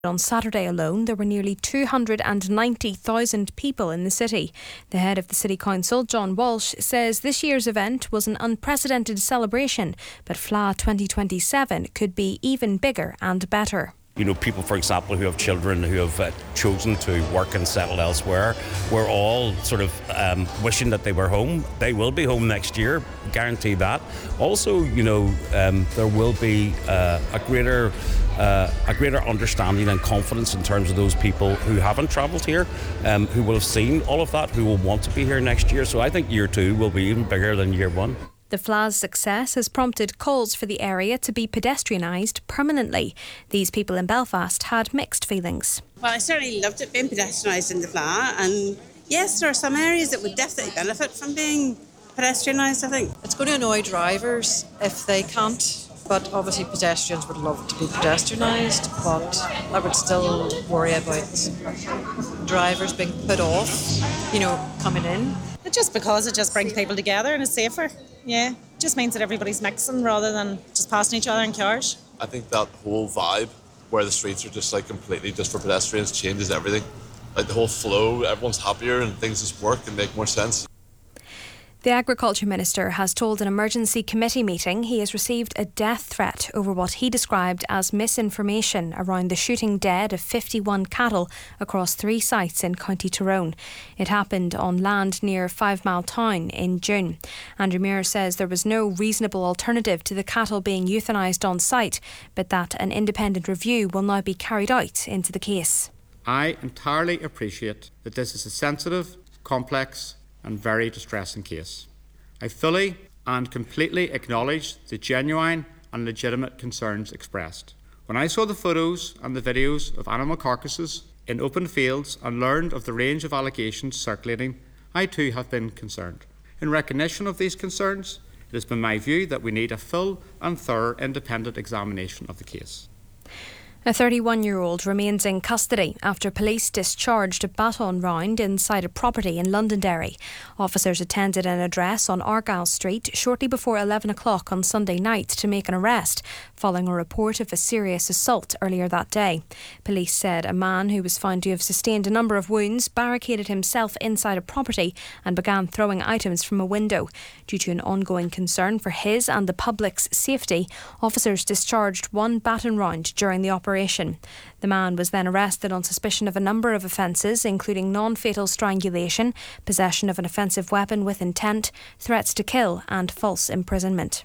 On Saturday alone, there were nearly 290,000 people in the city. The head of the City Council, John Walsh, says this year's event was an unprecedented celebration, but FLA 2027 could be even bigger and better. You know, people, for example, who have children who have chosen to work and settle elsewhere, we're all sort of wishing that they were home. They will be home next year, guarantee that. Also, you know, there will be a greater understanding and confidence in terms of those people who haven't travelled here, who will have seen all of that, who will want to be here next year. So I think year 2 will be even bigger than year 1. The FLA's success has prompted calls for the area to be pedestrianised permanently. These people in Belfast had mixed feelings. Well, I certainly loved it being pedestrianised in the FLA, and yes, there are some areas that would definitely benefit from being pedestrianised, I think. It's going to annoy drivers if they can't, but obviously pedestrians would love to be pedestrianised, but I would still worry about drivers being put off, coming in. Just because it just brings people together and it's safer. Yeah, just means that everybody's mixing rather than just passing each other in cars. I think that whole vibe where the streets are just like completely just for pedestrians changes everything. Like the whole flow, everyone's happier and things just work and make more sense. The Agriculture Minister has told an emergency committee meeting he has received a death threat over what he described as misinformation around the shooting dead of 51 cattle across 3 sites in County Tyrone. It happened on land near 5 Mile Town in June. Andrew Muir says there was no reasonable alternative to the cattle being euthanised on site, but that an independent review will now be carried out into the case. I entirely appreciate that this is a sensitive, complex and very distressing case. I fully and completely acknowledge the genuine and legitimate concerns expressed. When I saw the photos and the videos of animal carcasses in open fields and learned of the range of allegations circulating, I too have been concerned. In recognition of these concerns, it has been my view that we need a full and thorough independent examination of the case. A 31-year-old remains in custody after police discharged a baton round inside a property in Londonderry. Officers attended an address on Argyle Street shortly before 11 o'clock on Sunday night to make an arrest, following a report of a serious assault earlier that day. Police said a man who was found to have sustained a number of wounds barricaded himself inside a property and began throwing items from a window. Due to an ongoing concern for his and the public's safety, officers discharged one baton round during the operation. The man was then arrested on suspicion of a number of offences, including non-fatal strangulation, possession of an offensive weapon with intent, threats to kill and false imprisonment.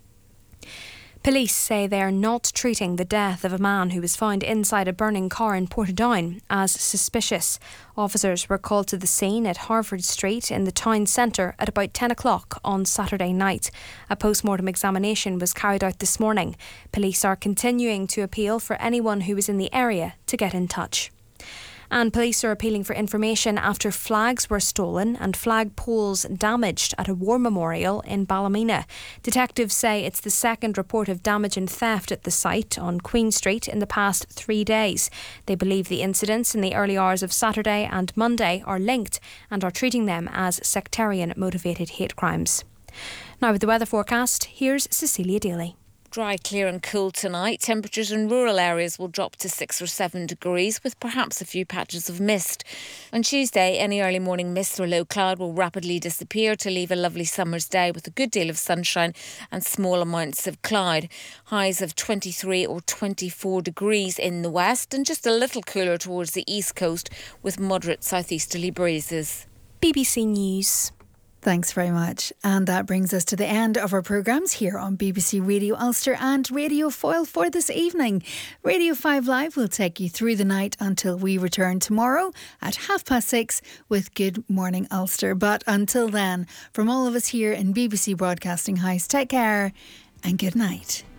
Police say they are not treating the death of a man who was found inside a burning car in Portadown as suspicious. Officers were called to the scene at Harvard Street in the town centre at about 10 o'clock on Saturday night. A post-mortem examination was carried out this morning. Police are continuing to appeal for anyone who is in the area to get in touch. And police are appealing for information after flags were stolen and flag poles damaged at a war memorial in Ballymena. Detectives say it's the second report of damage and theft at the site on Queen Street in the past 3 days. They believe the incidents in the early hours of Saturday and Monday are linked and are treating them as sectarian-motivated hate crimes. Now with the weather forecast, here's Cecilia Daly. Dry, clear and cool tonight. Temperatures in rural areas will drop to 6 or 7 degrees with perhaps a few patches of mist. On Tuesday, any early morning mist or low cloud will rapidly disappear to leave a lovely summer's day with a good deal of sunshine and small amounts of cloud. Highs of 23 or 24 degrees in the west and just a little cooler towards the east coast with moderate southeasterly breezes. BBC News. Thanks very much. And that brings us to the end of our programmes here on BBC Radio Ulster and Radio Foyle for this evening. Radio 5 Live will take you through the night until we return tomorrow at 6:30 with Good Morning Ulster. But until then, from all of us here in BBC Broadcasting House, take care and good night.